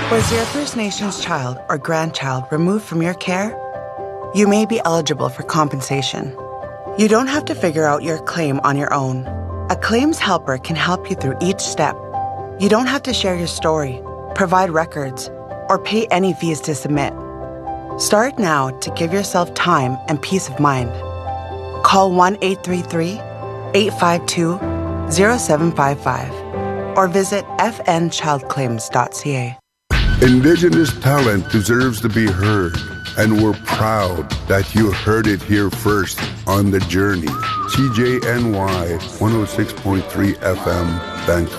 Was your First Nations child or grandchild removed from your care? You may be eligible for compensation. You don't have to figure out your claim on your own. A claims helper can help you through each step. You don't have to share your story, provide records, or pay any fees to submit. Start now to give yourself time and peace of mind. Call 1-833-852-0755 or visit fnchildclaims.ca. Indigenous talent deserves to be heard, and we're proud that you heard it here first on The Journey. CJNY 106.3 FM, Vancouver.